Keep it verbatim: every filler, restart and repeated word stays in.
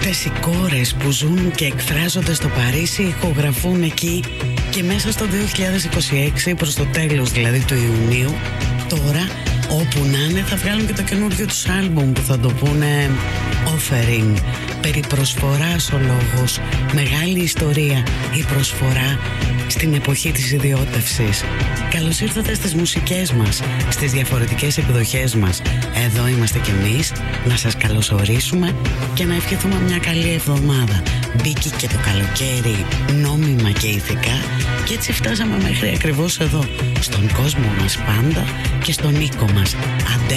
Αυτές οι κόρες που ζουν και εκφράζονται στο Παρίσι ηχογραφούν εκεί και μέσα στο δύο χιλιάδες είκοσι έξι, προς το τέλος δηλαδή του Ιουνίου, τώρα όπου να είναι θα βγάλουν και το καινούργιο τους άλμπουμ που θα το πούνε Offering. Περί προσφοράς ο λόγος, μεγάλη ιστορία η προσφορά στην εποχή της ιδιώτευσης. Καλώς ήρθατε στις μουσικές μας, στις διαφορετικές εκδοχές μας. Εδώ είμαστε κι εμείς να σας καλωσορίσουμε και να ευχηθούμε μια καλή εβδομάδα. Μπήκε και το καλοκαίρι νόμιμα και ηθικά και έτσι φτάσαμε μέχρι ακριβώς εδώ, στον κόσμο μας πάντα και στον οίκο μας. Αντέ.